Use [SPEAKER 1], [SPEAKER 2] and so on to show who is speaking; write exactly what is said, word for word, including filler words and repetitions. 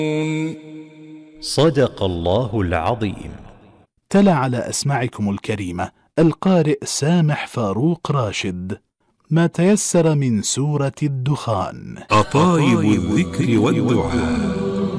[SPEAKER 1] صدق الله العظيم.
[SPEAKER 2] تلا على أسماعكم الكريمة القارئ سامح فاروق راشد ما تيسر من سورة الدخان.
[SPEAKER 3] أطايب الذكر والدعاء.